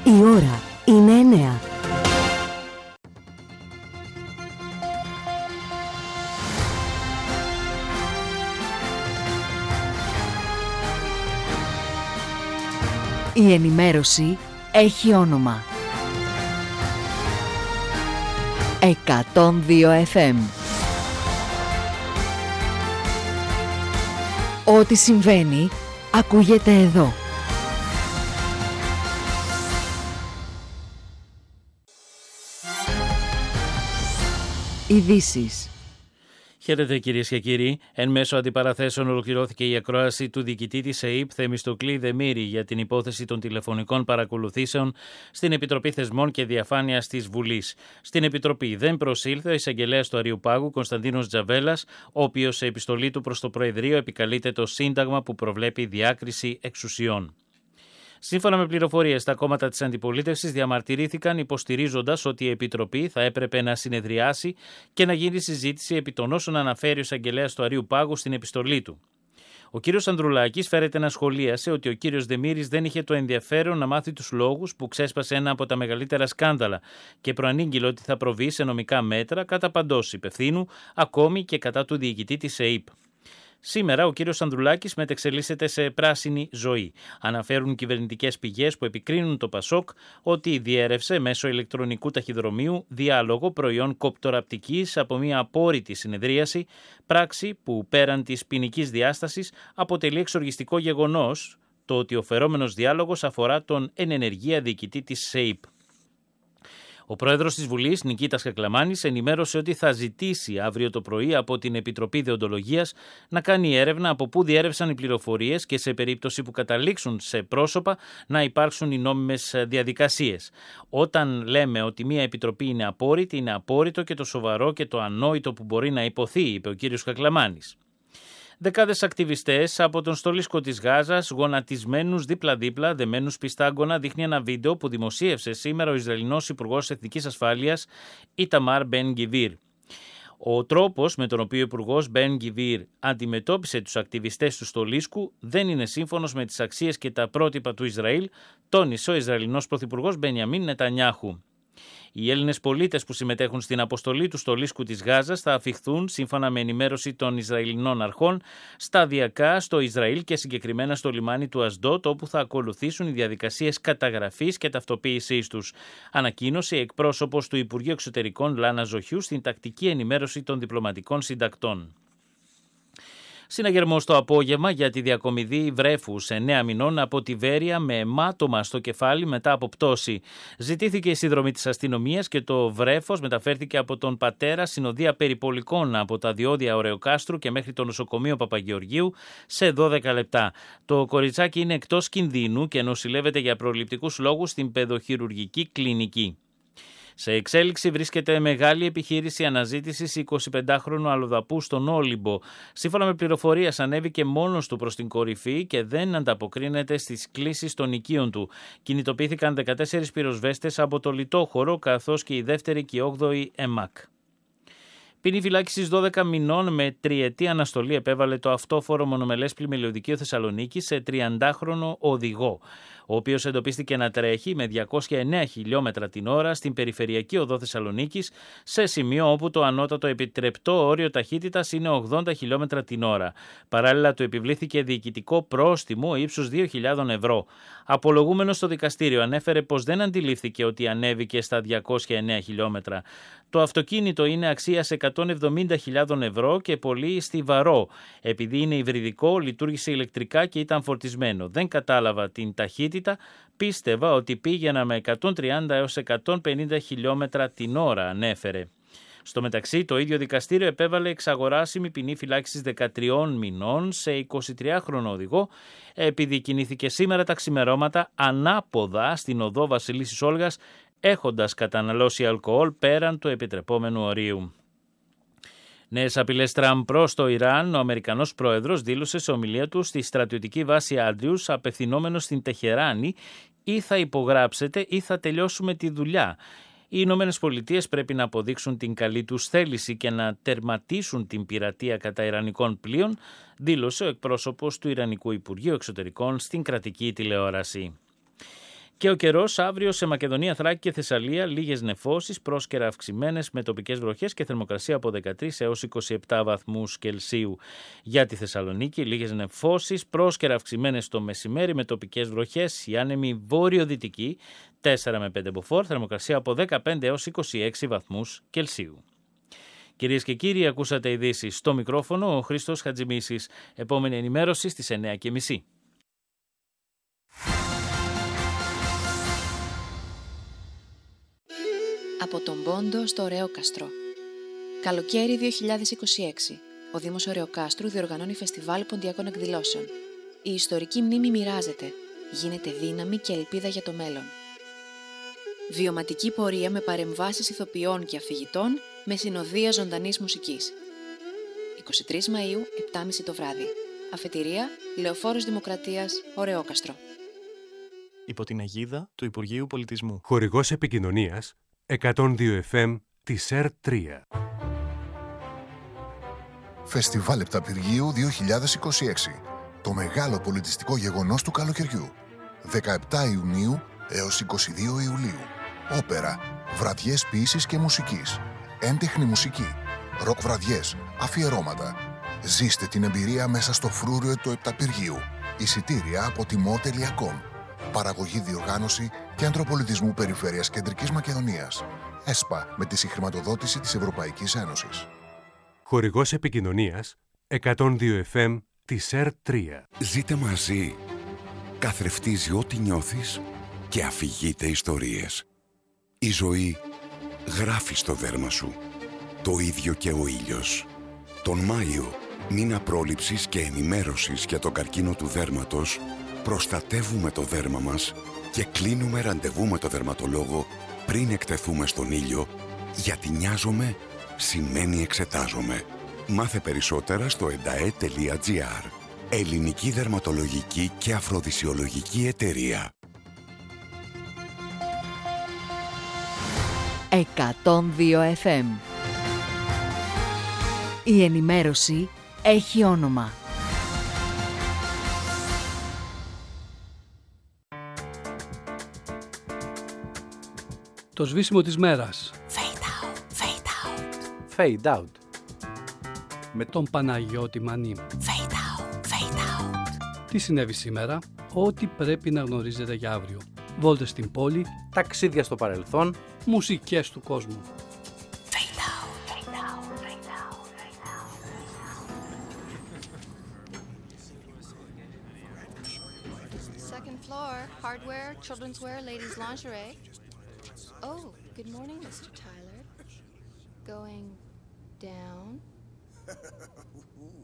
Η ώρα είναι 9. Η ενημέρωση έχει όνομα. 102 FM. Ό,τι συμβαίνει, ακούγεται εδώ. Ειδήσεις. Χαίρετε κυρίες και κύριοι. Εν μέσω αντιπαραθέσεων ολοκληρώθηκε η ακρόαση του διοικητή της ΕΥΠ Θεμιστοκλή Δεμήρη για την υπόθεση των τηλεφωνικών παρακολουθήσεων στην Επιτροπή Θεσμών και Διαφάνειας της Βουλής. Στην Επιτροπή δεν προσήλθε ο εισαγγελέας του Αριού Πάγου Κωνσταντίνος Τζαβέλας, ο οποίος σε επιστολή του προς το Προεδρείο επικαλείται το Σύνταγμα που προβλέπει διάκριση εξουσιών. Σύμφωνα με πληροφορίες, τα κόμματα της αντιπολίτευσης διαμαρτυρήθηκαν υποστηρίζοντας ότι η Επιτροπή θα έπρεπε να συνεδριάσει και να γίνει συζήτηση επί των όσων αναφέρει ο εισαγγελέας του Αριού Πάγου στην επιστολή του. Ο κύριος Ανδρουλάκης φέρεται να σχολίασε ότι ο κύριος Δεμήρης δεν είχε το ενδιαφέρον να μάθει τους λόγους που ξέσπασε ένα από τα μεγαλύτερα σκάνδαλα και προανήγγειλε ότι θα προβεί σε νομικά μέτρα κατά παντός υπευθύνου, ακόμη και κατά του διοικητή της ΕΥΠ. Σήμερα ο κύριος Ανδρουλάκης μετεξελίσσεται σε πράσινη ζωή. Αναφέρουν κυβερνητικές πηγές που επικρίνουν το ΠΑΣΟΚ ότι διέρευσε μέσω ηλεκτρονικού ταχυδρομείου διάλογο προϊόν κοπτοραπτικής από μια απόρριτη συνεδρίαση, πράξη που πέραν της ποινικής διάστασης αποτελεί εξοργιστικό γεγονός το ότι ο φερόμενος διάλογος αφορά τον εν ενεργεία διοικητή της ΣΕΙΠ. Ο πρόεδρος της Βουλής, Νικήτας Κακλαμάνης, ενημέρωσε ότι θα ζητήσει αύριο το πρωί από την Επιτροπή Δεοντολογίας να κάνει έρευνα από πού διέρευσαν οι πληροφορίες και σε περίπτωση που καταλήξουν σε πρόσωπα να υπάρξουν οι νόμιμες διαδικασίες. Όταν λέμε ότι μια επιτροπή είναι απόρριτη, είναι απόρριτο και το σοβαρό και το ανόητο που μπορεί να υποθεί, είπε ο κύριος Κακλαμάνης. Δεκάδες ακτιβιστές από τον στολίσκο της Γάζας, γονατισμένους δίπλα-δίπλα, δεμένους πιστάγκωνα, δείχνει ένα βίντεο που δημοσίευσε σήμερα ο Ισραηλινός Υπουργός Εθνικής Ασφάλειας, Ιταμάρ Μπεν Γκιβίρ. Ο τρόπος με τον οποίο ο Υπουργός Μπεν Γκιβίρ αντιμετώπισε τους ακτιβιστές του στολίσκου δεν είναι σύμφωνος με τις αξίες και τα πρότυπα του Ισραήλ, τόνισε ο Ισραηλινός Πρωθυπουργός Μπενιαμίν Νετανιάχου. Οι Έλληνες πολίτες που συμμετέχουν στην αποστολή του στολίσκου της Γάζας θα αφιχθούν, σύμφωνα με ενημέρωση των Ισραηλινών αρχών, σταδιακά στο Ισραήλ και συγκεκριμένα στο λιμάνι του Ασντότ, όπου θα ακολουθήσουν οι διαδικασίες καταγραφής και ταυτοποίησής τους. Ανακοίνωσε η εκπρόσωπος του Υπουργείου Εξωτερικών Λάνα Ζοχιού στην τακτική ενημέρωση των διπλωματικών συντακτών. Συναγερμός το απόγευμα για τη διακομιδή βρέφους 9 μηνών από τη Βέρεια με αιμάτωμα στο κεφάλι μετά από πτώση. Ζητήθηκε η συνδρομή της αστυνομίας και το βρέφος μεταφέρθηκε από τον πατέρα συνοδεία περιπολικών από τα διόδια Ωρεοκάστρου και μέχρι το νοσοκομείο Παπαγεωργίου σε 12 λεπτά. Το κοριτσάκι είναι εκτός κινδύνου και νοσηλεύεται για προληπτικούς λόγους στην παιδοχειρουργική κλινική. Σε εξέλιξη βρίσκεται μεγάλη επιχείρηση αναζήτησης 25χρονου αλλοδαπού στον Όλυμπο. Σύμφωνα με πληροφορίες, ανέβηκε μόνος του προς την κορυφή και δεν ανταποκρίνεται στις κλήσεις των οικείων του. Κινητοποιήθηκαν 14 πυροσβέστες από το λιτόχωρο, καθώς και η 2η και η 8η ΕΜΑΚ. Ποινή φυλάκισης 12 μηνών με τριετή αναστολή επέβαλε το αυτόφορο μονομελές πλημμυλιωδικείο Θεσσαλονίκης σε 30χρονο οδηγό, ο οποίος εντοπίστηκε να τρέχει με 209 χιλιόμετρα την ώρα στην περιφερειακή οδό Θεσσαλονίκης, σε σημείο όπου το ανώτατο επιτρεπτό όριο ταχύτητας είναι 80 χιλιόμετρα την ώρα. Παράλληλα, του επιβλήθηκε διοικητικό πρόστιμο ύψους 2.000 ευρώ. Απολογούμενος στο δικαστήριο ανέφερε πως δεν αντιλήφθηκε ότι ανέβηκε στα 209 χιλιόμετρα. Το αυτοκίνητο είναι αξίας 170.000 ευρώ και πολύ στιβαρό. Επειδή είναι υβριδικό, λειτουργήσε ηλεκτρικά και ήταν φορτισμένο. Δεν κατάλαβα την ταχύτητα, πίστευα ότι πήγαινα με 130 έως 150 χιλιόμετρα την ώρα, ανέφερε. Στο μεταξύ, το ίδιο δικαστήριο επέβαλε εξαγοράσιμη ποινή φυλάκισης 13 μηνών σε 23χρονο οδηγό, επειδή κινήθηκε σήμερα τα ξημερώματα ανάποδα στην οδό Βασιλίσσης Όλγας, έχοντας καταναλώσει αλκοόλ πέραν του επιτρεπόμενου ορίου. Νέες απειλές Τραμπ προς το Ιράν. Ο Αμερικανός πρόεδρος δήλωσε σε ομιλία του στη στρατιωτική βάση Άντριους, απευθυνόμενος στην Τεχεράνη, ή θα υπογράψετε ή θα τελειώσουμε τη δουλειά. Οι Ηνωμένες Πολιτείες πρέπει να αποδείξουν την καλή τους θέληση και να τερματίσουν την πειρατεία κατά ιρανικών πλοίων, δήλωσε ο εκπρόσωπος του Ιρανικού Υπουργείου Εξωτερικών στην κρατική τηλεόραση. Και ο καιρός αύριο σε Μακεδονία, Θράκη και Θεσσαλία, λίγες νεφώσεις, πρόσκαιρα αυξημένες με τοπικές βροχές και θερμοκρασία από 13 έως 27 βαθμούς Κελσίου. Για τη Θεσσαλονίκη, λίγες νεφώσεις, πρόσκαιρα αυξημένες το μεσημέρι με τοπικές βροχές, η άνεμη βόρειο-δυτική, 4 με 5 μποφόρ, θερμοκρασία από 15 έως 26 βαθμούς Κελσίου. Κυρίες και κύριοι, ακούσατε ειδήσεις στο μικρόφωνο, ο Χρήστος Χατζημίσης. Επόμενη ενημέρωση στις 9:30. Από τον Πόντο στο Ωρεόκαστρο. Καλοκαίρι 2026. Ο Δήμος Ωρεοκάστρου διοργανώνει φεστιβάλ ποντιακών εκδηλώσεων. Η ιστορική μνήμη μοιράζεται. Γίνεται δύναμη και ελπίδα για το μέλλον. Βιωματική πορεία με παρεμβάσεις ηθοποιών και αφηγητών με συνοδεία ζωντανής μουσικής. 23 Μαΐου, 7:30 το βράδυ. Αφετηρία, Λεωφόρος Δημοκρατίας, Ωρεόκαστρο. Υπό την αιγίδα του Υπουργείου Πολιτισμού. Χορηγός επικοινωνίας 102 FM της ΕΡΤ3. Φεστιβάλ Επταπηργίου 2026. Το μεγάλο πολιτιστικό γεγονός του καλοκαιριού. 17 Ιουνίου έως 22 Ιουλίου. Όπερα, βραδιές ποίησης και μουσικής, έντεχνη μουσική, ροκ βραδιές, αφιερώματα. Ζήστε την εμπειρία μέσα στο φρούριο του Επταπηργίου. Εισιτήρια από timo.com. Παραγωγή, διοργάνωση Κέντρο Πολιτισμού Περιφέρειας Κεντρικής Μακεδονίας. ΕΣΠΑ, με τη συγχρηματοδότηση της Ευρωπαϊκής Ένωσης. Χορηγός επικοινωνίας 102 FM της ΕΡΤ3. Ζείτε μαζί. Καθρεφτίζει ό,τι νιώθεις και αφηγείται ιστορίες. Η ζωή γράφει στο δέρμα σου. Το ίδιο και ο ήλιος. Τον Μάιο, μήνα πρόληψης και ενημέρωσης για τον καρκίνο του δέρματος, προστατεύουμε το δέρμα μας και κλείνουμε ραντεβού με το δερματολόγο πριν εκτεθούμε στον ήλιο, γιατί νοιάζομαι σημαίνει εξετάζομαι. Μάθε περισσότερα στο endae.gr. Ελληνική Δερματολογική και Αφροδισιολογική Εταιρεία. 102 FM. Η ενημέρωση έχει όνομα. Το σβήσιμο της μέρας. Fade out, fade out. Fade out. Με τον Παναγιώτη Μανή. Fade out, fade out. Τι συνέβη σήμερα? Ό,τι πρέπει να γνωρίζετε για αύριο. Βόλτες στην πόλη. Ταξίδια στο παρελθόν. Μουσικές του κόσμου. Fade out, fade out, fade out, fade out. Second floor, hardware, children's wear, ladies' lingerie. Oh, good morning, Mr. Tyler. Going down.